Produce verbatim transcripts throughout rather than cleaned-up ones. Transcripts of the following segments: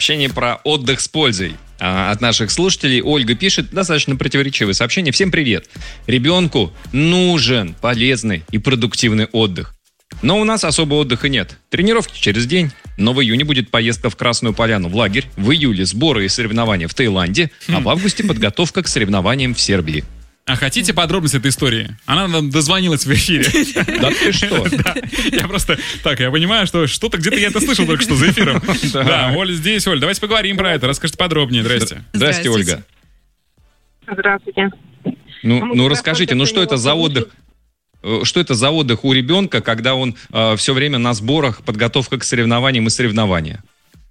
Сообщение про отдых с пользой от наших слушателей. Ольга пишет достаточно противоречивое сообщение. Всем привет. Ребенку нужен полезный и продуктивный отдых. Но у нас особо отдыха нет. Тренировки через день. Но в июне будет поездка в Красную Поляну в лагерь. В июле сборы и соревнования в Таиланде. А в августе подготовка к соревнованиям в Сербии. А хотите подробности этой истории? Она нам дозвонилась в эфире. Да ты что? Я просто... Так, я понимаю, что что-то где-то я это слышал только что за эфиром. Да, Оля здесь. Оль, давайте поговорим про это. Расскажите подробнее. Здрасте. Здрасте, Ольга. Здравствуйте. Ну, ну расскажите, ну что это за отдых? Что это за отдых у ребенка, когда он э, все время на сборах, подготовка к соревнованиям и соревнования?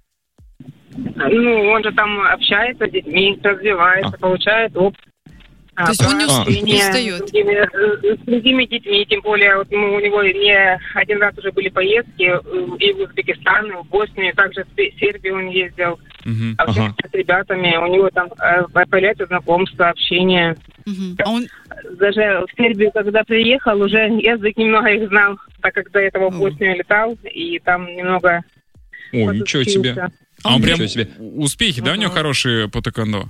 Ну, он же там общается с детьми, развивается, а. получает опыт. То есть он не, а. не устает? С другими, с другими детьми, тем более вот мы, у него не один раз уже были поездки и в Узбекистан, и в Боснию, также в Сербию он ездил, uh-huh. общался ага. с ребятами, у него там появляются знакомства, общение. Uh-huh. А он... Даже в Сербию, когда приехал, уже язык немного их знал, так как до этого в Боснию летал, и там немного... О, ничего себе. А он прям себе. Успехи, uh-huh. да, у него хорошие по тэквондо?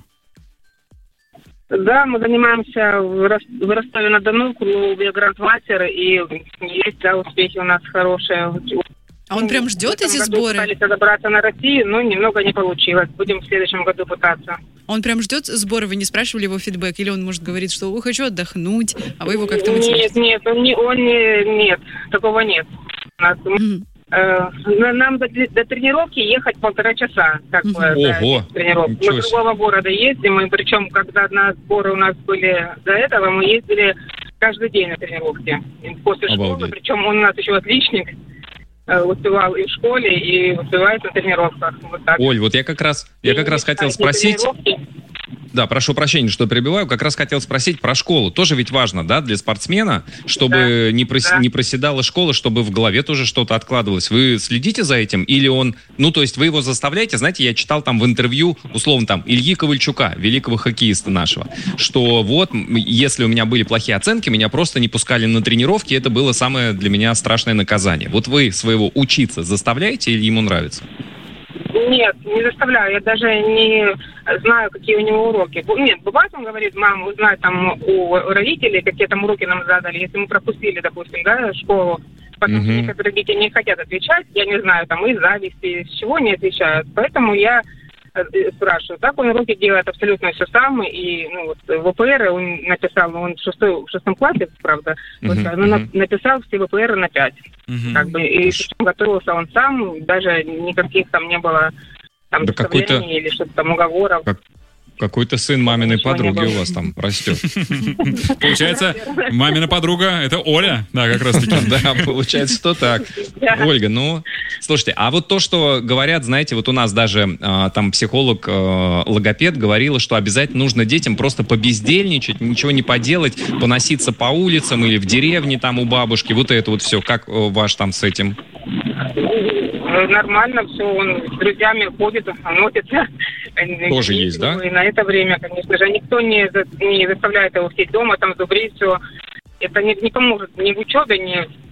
Да, мы занимаемся в, Рос... в Ростове-на-Дону, в клубе Грандмастер, и есть, да, успехи у нас хорошие. А он прям ждет эти сборы? Мы пытались добраться на Россию, но немного не получилось. Будем в следующем году пытаться. Он прям ждет сборы? Вы не спрашивали его фидбэк? Или он, может, говорит, что «Ой, хочу отдохнуть», а вы его как-то мотивируете? Нет, нет, он не, он не, нет, такого нет. У нас, mm-hmm. э, нам до, до тренировки ехать полтора часа. Как mm-hmm. бы, Ого! Да, мы с другого города ездим, и причем, когда на сборы у нас были до этого, мы ездили каждый день на тренировки. После Обалдеть. школы, причем он у нас еще отличник. Успевал и в школе, и успевает на тренировках. Вот так. Оль, вот я как раз, я как раз хотел спросить... Да, прошу прощения, что перебиваю. Как раз хотел спросить про школу. Тоже ведь важно, да, для спортсмена, чтобы да, не, прос... да. не проседала школа, чтобы в голове тоже что-то откладывалось. Вы следите за этим? Или он... Ну, то есть вы его заставляете? Знаете, я читал там в интервью, условно, там, Ильи Ковальчука, великого хоккеиста нашего, что вот, если у меня были плохие оценки, меня просто не пускали на тренировки, это было самое для меня страшное наказание. Вот вы своего учиться заставляете или ему нравится? Нет, не заставляю. Я даже не знаю, какие у него уроки. Нет, бывает, он говорит, мам, узнай там у родителей, какие там уроки нам задали. Если мы пропустили, допустим, да, школу, потому что uh-huh. некоторые дети не хотят отвечать, я не знаю, там, из зависти, с чего не отвечают. Поэтому я спрашиваю. Так он уроки делает абсолютно все сам. И, ну, вот, в ВПР он написал, он в, шестой, в шестом классе, правда, uh-huh. вот, но uh-huh. написал все ВПР на пять. Uh-huh. Как бы, и причем готовился он сам, даже никаких там не было там да доставлений или что-то там уговоров. Как... Какой-то сын маминой подруги у вас там растет. Получается, мамина подруга — это Оля. Да, как раз таки. Да, получается, что так. Ольга, ну, слушайте, а вот то, что говорят, знаете, вот у нас даже там психолог-логопед говорила, что обязательно нужно детям просто побездельничать, ничего не поделать, поноситься по улицам или в деревне там у бабушки. Вот это вот все. Как ваш там с этим? Нормально все, он с друзьями ходит, носится. Тоже есть, да? И на это время, конечно же, никто не, не заставляет его сидеть дома, там зубрить все. Это не, не поможет ни в учебе, ни